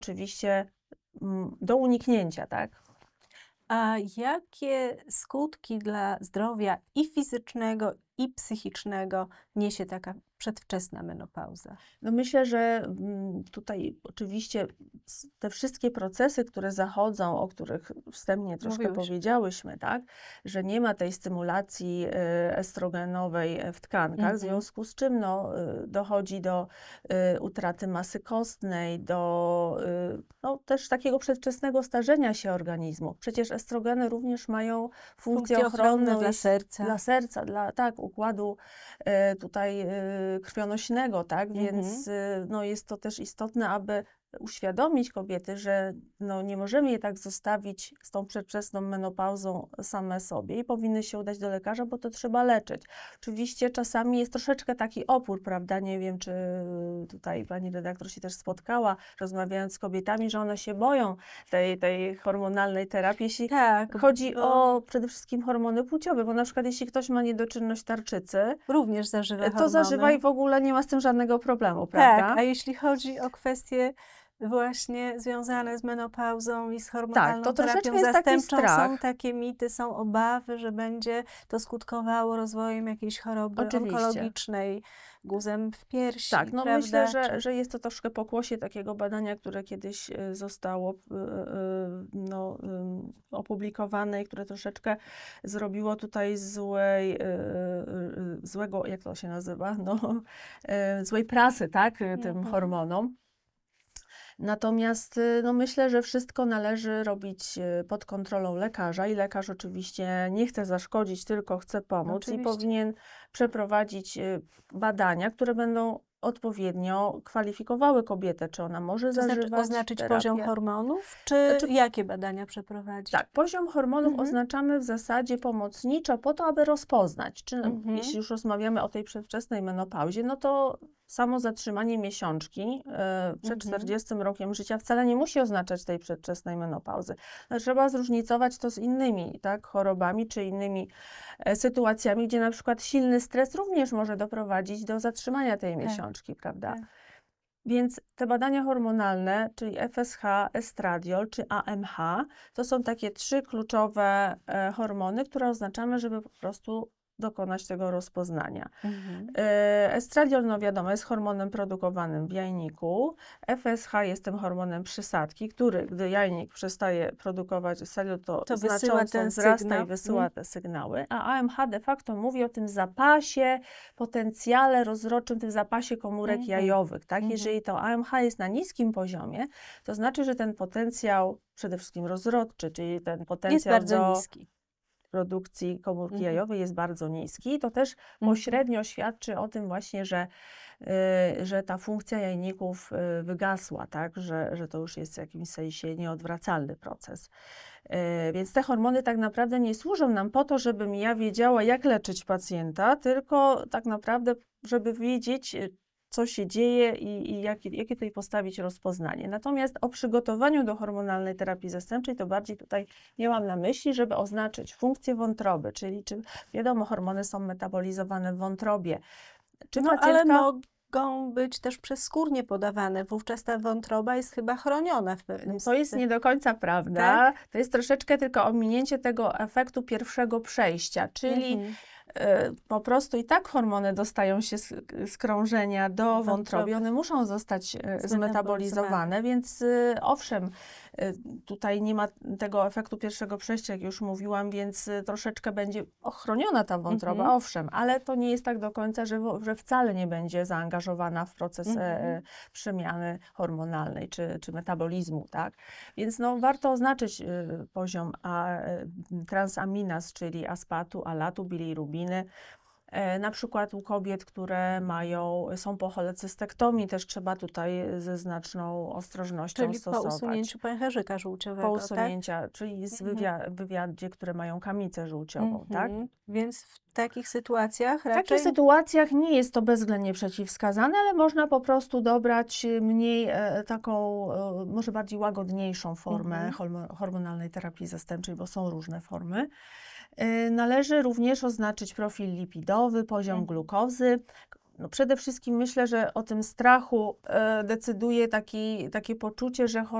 oczywiście do uniknięcia, tak? A jakie skutki dla zdrowia i fizycznego, i psychicznego niesie taka przedwczesna menopauza? No myślę, że tutaj oczywiście te wszystkie procesy, które zachodzą, o których wstępnie troszkę Mówiłyśmy. powiedziałyśmy, tak, że nie ma tej stymulacji estrogenowej w tkankach, w związku z czym no, dochodzi do utraty masy kostnej, do no, też takiego przedwczesnego starzenia się organizmu. Przecież estrogeny również mają funkcję ochronną dla serca. dla tak, układu tutaj krwionośnego, tak? Więc no, jest to też istotne, aby uświadomić kobiety, że no, nie możemy je tak zostawić z tą przedwczesną menopauzą same sobie i powinny się udać do lekarza, bo to trzeba leczyć. Oczywiście czasami jest troszeczkę taki opór, prawda? Nie wiem, czy tutaj pani redaktor się też spotkała, rozmawiając z kobietami, że one się boją tej hormonalnej terapii, jeśli Tak, chodzi bo o przede wszystkim hormony płciowe, bo na przykład jeśli ktoś ma niedoczynność tarczycy, również zażywa to hormony. zażywa i w ogóle nie ma z tym żadnego problemu, Tak, prawda? a jeśli chodzi o kwestie właśnie związane z menopauzą i z Tak, hormonalną to troszeczkę terapią jest taki zastępczą, są strach. takie mity, są obawy, że będzie to skutkowało rozwojem jakiejś choroby Oczywiście. onkologicznej, guzem w piersi, Tak, no prawda? myślę, że jest to troszkę pokłosie takiego badania, które kiedyś zostało no, opublikowane i które troszeczkę zrobiło tutaj złego, jak to się nazywa, no, złej prasy, tak, tym hormonom. Natomiast no myślę, że wszystko należy robić pod kontrolą lekarza i lekarz oczywiście nie chce zaszkodzić, tylko chce pomóc Oczywiście. i powinien przeprowadzić badania, które będą odpowiednio kwalifikowały kobietę, czy ona może To znaczy zażywać oznaczyć terapię. poziom hormonów, czy Znaczy- jakie badania przeprowadzić? Tak, poziom hormonów oznaczamy w zasadzie pomocniczo po to, aby rozpoznać, czy jeśli już rozmawiamy o tej przedwczesnej menopauzie, no to samo zatrzymanie miesiączki przed 40 rokiem życia wcale nie musi oznaczać tej przedwczesnej menopauzy. No, trzeba zróżnicować to z innymi, tak, chorobami czy innymi sytuacjami, gdzie na przykład silny stres również może doprowadzić do zatrzymania tej miesiączki, prawda? tak. Więc te badania hormonalne, czyli FSH, estradiol czy AMH, to są takie 3 kluczowe hormony, które oznaczamy, żeby po prostu dokonać tego rozpoznania. Estradiol, no wiadomo, jest hormonem produkowanym w jajniku. FSH jest tym hormonem przysadki, który, gdy jajnik przestaje produkować estradiol, to wysyła znacząco ten wzrasta sygnał. i wysyła te sygnały. A AMH de facto mówi o tym zapasie, potencjale rozrodczym, tym zapasie komórek jajowych. Tak? Jeżeli to AMH jest na niskim poziomie, to znaczy, że ten potencjał przede wszystkim rozrodczy, czyli ten Jest potencjał bardzo do niski. produkcji komórki jajowej jest bardzo niski. To też pośrednio świadczy o tym właśnie, że ta funkcja jajników wygasła, tak? Że to już jest w jakimś sensie nieodwracalny proces. Więc te hormony tak naprawdę nie służą nam po to, żebym ja wiedziała, jak leczyć pacjenta, tylko tak naprawdę, żeby wiedzieć, co się dzieje i jakie tutaj postawić rozpoznanie. Natomiast o przygotowaniu do hormonalnej terapii zastępczej to bardziej tutaj miałam na myśli, żeby oznaczyć funkcję wątroby, czyli czy wiadomo, hormony są metabolizowane w wątrobie. Czy No, pacjentka... ale mogą być też przezskórnie podawane. Wówczas ta wątroba jest chyba chroniona w pewnym To jest nie do końca prawda. Tak? To jest troszeczkę tylko ominięcie tego efektu pierwszego przejścia, czyli po prostu i tak hormony dostają się z krążenia do wątroby. One muszą zostać zmetabolizowane, więc owszem, tutaj nie ma tego efektu pierwszego przejścia, jak już mówiłam, więc troszeczkę będzie ochroniona ta wątroba, owszem, ale to nie jest tak do końca, że wcale nie będzie zaangażowana w proces przemiany hormonalnej czy metabolizmu, tak? Więc no, warto oznaczyć poziom transaminaz, czyli aspatu, alatu, bilirubiny. Na przykład u kobiet, które są po cholecystektomii, też trzeba tutaj ze znaczną ostrożnością Czyli stosować. po usunięciu pęcherzyka żółciowego, Po usunięciu, czyli w wywiadzie, które mają kamicę żółciową, tak? Więc w takich sytuacjach W raczej... takich sytuacjach nie jest to bezwzględnie przeciwwskazane, ale można po prostu dobrać mniej taką, może bardziej łagodniejszą formę hormonalnej terapii zastępczej, bo są różne formy. Należy również oznaczyć profil lipidowy, poziom glukozy. No przede wszystkim myślę, że o tym strachu decyduje takie poczucie, że